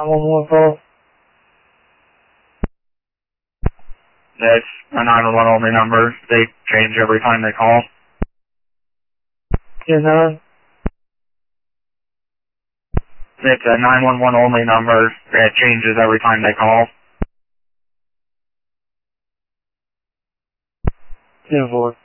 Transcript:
911 call. It's a 911 only number. They change every time they call. 10-9. It's a 911 only number. It changes every time they call. 10-4.